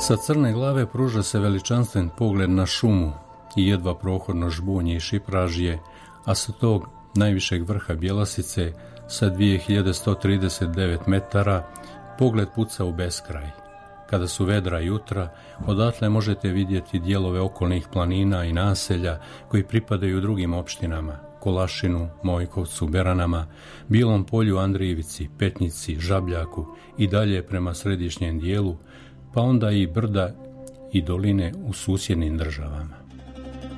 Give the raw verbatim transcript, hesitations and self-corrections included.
Sa Crne glave pruža se veličanstven pogled na šumu i jedva prohodno Žbunje i Šipražje, a sa tog najvišeg vrha Bjelosice sa dvije hiljade sto trideset devet metara pogled puca u beskraj. Kada su vedra jutra, odatle možete vidjeti dijelove okolnih planina i naselja koji pripadaju drugim opštinama, Kolašinu, Mojkovcu, Beranama, Bilom polju, Andrijevici, Petnici, Žabljaku i dalje prema središnjem dijelu, pa onda i brda i doline u susjednim državama.